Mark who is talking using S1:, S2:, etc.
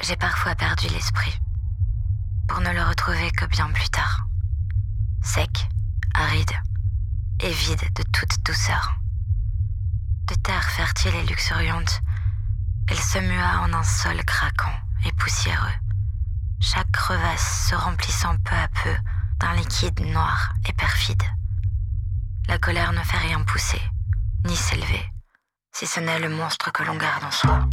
S1: J'ai parfois perdu l'esprit, pour ne le retrouver que bien plus tard. Sec, aride et vide de toute douceur. De terre fertile et luxuriante, elle se mua en un sol craquant et poussiéreux, chaque crevasse se remplissant peu à peu d'un liquide noir et perfide. La colère ne fait rien pousser, ni s'élever, si ce n'est le monstre que l'on garde en soi.